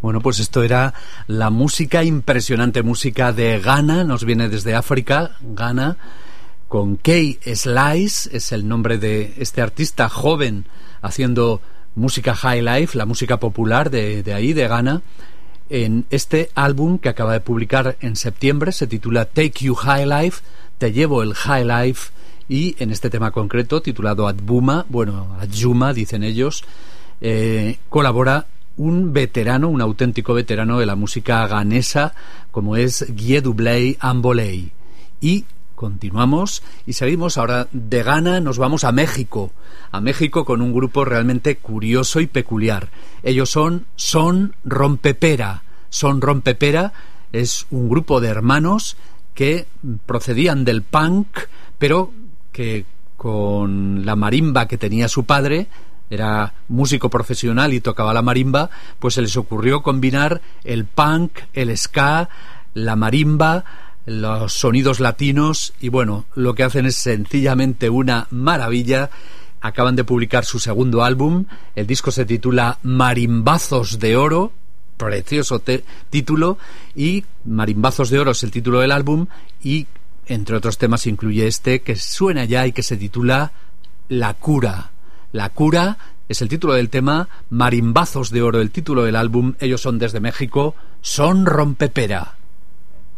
Bueno, pues esto era la música, impresionante música de Ghana, nos viene desde África, Ghana, con K-Slice, es el nombre de este artista joven haciendo música high life, la música popular de ahí, de Ghana, en este álbum que acaba de publicar en septiembre, se titula Take You High Life, Te Llevo el High Life, y en este tema concreto, titulado Adbuma, bueno, Adjuma, dicen ellos, colabora un veterano, un auténtico veterano de la música ghanesa, como es Guy Dubley Amboley. Y continuamos y seguimos ahora de Ghana, nos vamos a México con un grupo realmente curioso y peculiar. Ellos son Son Rompepera. Son Rompepera es un grupo de hermanos que procedían del punk, pero que con la marimba que tenía su padre, era músico profesional y tocaba la marimba, pues se les ocurrió combinar el punk, el ska, la marimba, los sonidos latinos, y bueno, lo que hacen es sencillamente una maravilla. Acaban de publicar su segundo álbum, el disco se titula Marimbazos de Oro, precioso título, y Marimbazos de Oro es el título del álbum, y entre otros temas incluye este que suena ya y que se titula La Cura. La Cura es el título del tema, Marimbazos de Oro el título del álbum. Ellos son desde México, Son Rompepera.